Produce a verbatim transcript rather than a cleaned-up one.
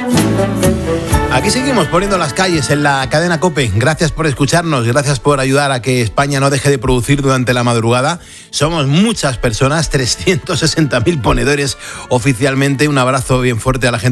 Aquí seguimos poniendo las calles en la cadena COPE. Gracias por escucharnos, gracias por ayudar a que España no deje de producir durante la madrugada. Somos muchas personas, trescientos sesenta mil ponedores oficialmente. Un abrazo bien fuerte a la gente